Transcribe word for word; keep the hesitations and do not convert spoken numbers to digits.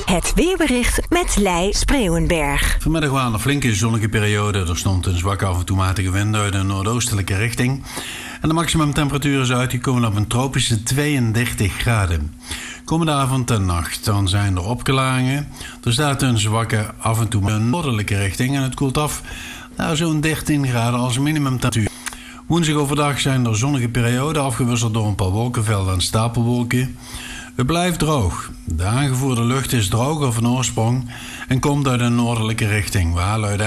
Het weerbericht met Lei Spreeuwenberg. Vanmiddag waren een flinke zonnige periode. Er stond een zwakke af en toe matige wind uit de noordoostelijke richting. En de maximumtemperatuur is uitgekomen op een tropische tweeëndertig graden. Komende avond en nacht dan zijn er opklaringen. Er staat een zwakke af en toe een noordelijke richting en het koelt af naar zo'n dertien graden als minimumtemperatuur. Woensdag overdag zijn er zonnige perioden afgewisseld door een paar wolkenvelden en stapelwolken. Het blijft droog. De aangevoerde lucht is droog van oorsprong en komt uit een noordelijke richting, waar luid